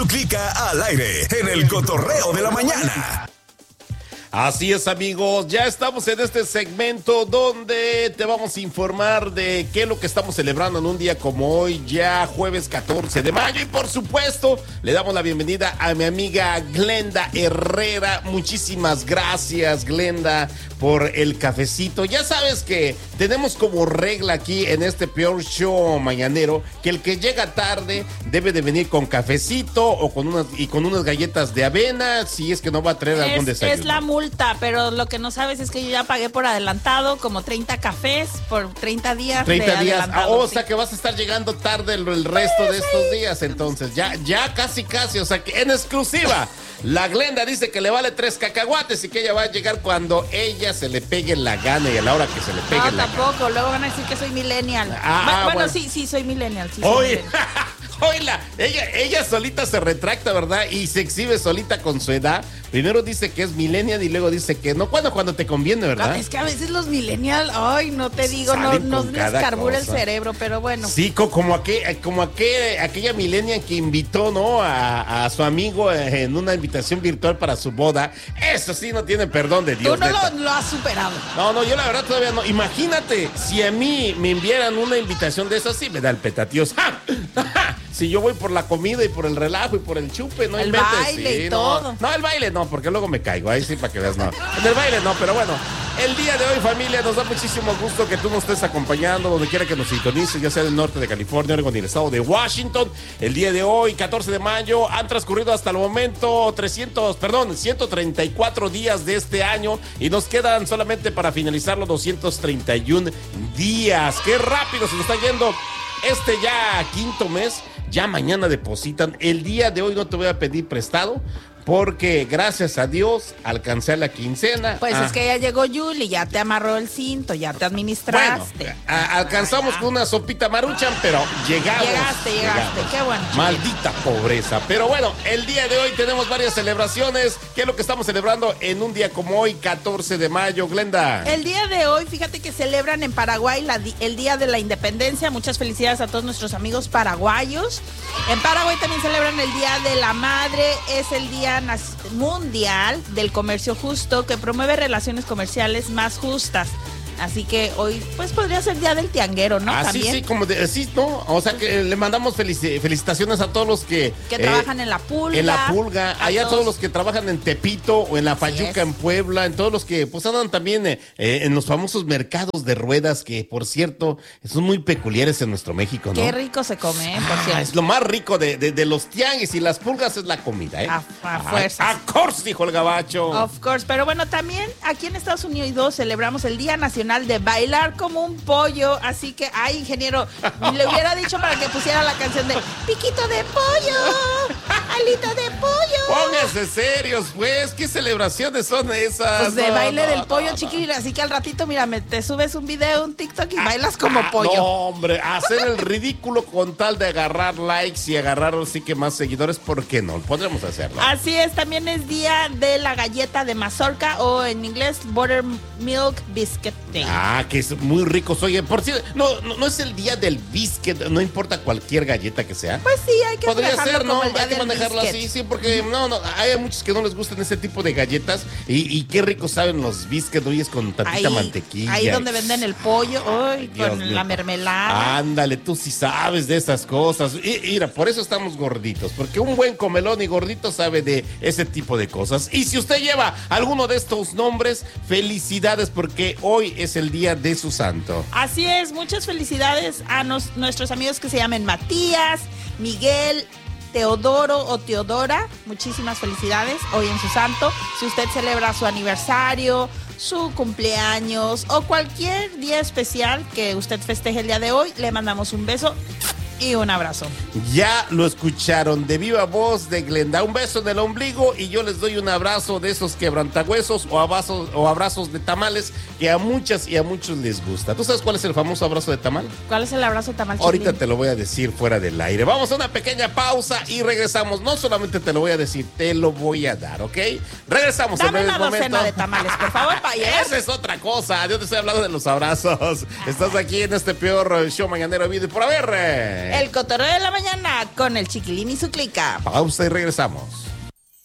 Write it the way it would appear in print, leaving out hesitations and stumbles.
Clica al aire en el cotorreo de la mañana. Así es, amigos, ya estamos en este segmento donde te vamos a informar de qué es lo que estamos celebrando en un día como hoy, ya jueves 14 de mayo. Y por supuesto, le damos la bienvenida a mi amiga Glenda Herrera. Muchísimas gracias, Glenda, por el cafecito. Ya sabes que tenemos como regla aquí en este peor show mañanero que el que llega tarde debe de venir con cafecito o con unas galletas de avena, si es que no va a traer algún desayuno. Es la multa, pero lo que no sabes es que yo ya pagué por adelantado como 30 cafés por 30 días. 30 de días. adelantado, O sea que vas a estar llegando tarde el resto de estos días, entonces. Ya casi, o sea que en exclusiva. La Glenda dice que le vale 3 cacahuates y que ella va a llegar cuando ella se le pegue la gana y a la hora que se le pegue la gana. No, tampoco. Luego van a decir que soy millennial. Bueno, sí, soy millennial. Sí, Oye, oíla, ella solita se retracta, ¿verdad? Y se exhibe solita con su edad. Primero dice que es millennial y luego dice que no. Cuando te conviene, ¿verdad? Es que a veces los millennial, ay, no te digo, no les carbura el cerebro, pero bueno. Sí, como aquella millennial que invitó, ¿no? A su amigo en una invitación virtual para su boda. Eso sí no tiene perdón de Dios. Tú no lo has superado. No, yo la verdad todavía no. Imagínate, si a mí me enviaran una invitación de esas, sí me da el petatíos. ¡Ja! Si yo voy por la comida y por el relajo y por el chupe, no inventes. El baile y todo. No, el baile no, porque luego me caigo. Ahí sí, para que veas, no. En el baile no, pero bueno. El día de hoy, familia, nos da muchísimo gusto que tú nos estés acompañando donde quiera que nos sintonices, ya sea del norte de California, Oregon y el estado de Washington. El día de hoy, 14 de mayo, han transcurrido hasta el momento 134 días de este año y nos quedan solamente para finalizar los 231 días. ¡Qué rápido se nos está yendo! Este ya quinto mes, ya mañana depositan. El día de hoy no te voy a pedir prestado porque gracias a Dios alcancé la quincena. Pues es que ya llegó Yuli, ya te amarró el cinto, ya te administraste. Bueno, alcanzamos con una sopita maruchan, pero llegamos. Llegaste, qué bueno. Maldita pobreza. Pero bueno, el día de hoy tenemos varias celebraciones. ¿Qué es lo que estamos celebrando en un día como hoy, 14 de mayo, Glenda? El día de hoy, fíjate que celebran en Paraguay el Día de la Independencia. Muchas felicidades a todos nuestros amigos paraguayos. En Paraguay también celebran el Día de la Madre. Es el Día Mundial del Comercio Justo, que promueve relaciones comerciales más justas. Así que hoy, pues, podría ser Día del Tianguero, ¿no? También. Sí, sí, ¿no? O sea, que le mandamos felicitaciones a todos los que trabajan en la Pulga. En la Pulga, allá todos los que trabajan en Tepito o en la Fayuca, en Puebla, en todos los que, pues, andan también en los famosos mercados de ruedas, que, por cierto, son muy peculiares en nuestro México, ¿no? Qué rico se come, por cierto. Es lo más rico de los tianguis y las pulgas es la comida, ¿eh? A fuerzas. Of course, dijo el gabacho. Of course, pero bueno, también aquí en Estados Unidos celebramos el Día Nacional de bailar como un pollo, así que, ay, ingeniero, le hubiera dicho para que pusiera la canción de piquito de pollo, alita de pollo. Pónganse serios, pues, ¿qué celebraciones son esas? Pues de baile del pollo, chiquillo, así que al ratito, mira, te subes un video, un TikTok y bailas como pollo. No, hombre, hacer el ridículo con tal de agarrar likes y agarrar sí que más seguidores, ¿por qué no? Podremos hacerlo. Así es, también es día de la galleta de mazorca o en inglés Buttermilk Biscuit Day. Que es muy rico. Oye, por cierto, no es el día del biscuit, no importa cualquier galleta que sea. Pues sí, hay que podría manejarlo ser, ¿no? como el día hay que del manejarlo biscuit. así, sí, porque hay muchos que no les gustan ese tipo de galletas y qué rico saben los biscuits, oyes, con tantita mantequilla. Ahí donde venden el pollo, con la mermelada. Ándale, tú sí sabes de esas cosas. Y mira, por eso estamos gorditos, porque un buen comelón y gordito sabe de ese tipo de cosas. Y si usted lleva alguno de estos nombres, felicidades, porque hoy es el día de su santo. Así es, muchas felicidades a nuestros amigos que se llamen Matías, Miguel, Teodoro o Teodora. Muchísimas felicidades hoy en su santo. Si usted celebra su aniversario, su cumpleaños o cualquier día especial que usted festeje el día de hoy, le mandamos un beso y un abrazo. Ya lo escucharon de viva voz de Glenda. Un beso en el ombligo y yo les doy un abrazo de esos quebrantahuesos o abrazos de tamales que a muchas y a muchos les gusta. ¿Tú sabes cuál es el famoso abrazo de tamal? ¿Cuál es el abrazo de tamal? Ahorita te lo voy a decir fuera del aire. Vamos a una pequeña pausa y regresamos. No solamente te lo voy a decir, te lo voy a dar, ¿ok? Regresamos. Dame una docena de tamales, por favor, Payer. Esa es otra cosa. Yo te estoy hablando de los abrazos. Estás aquí en este peor show mañanero video por haber noche. El Cotorreo de la Mañana con el Chiquilín y su clica. Pausa y regresamos.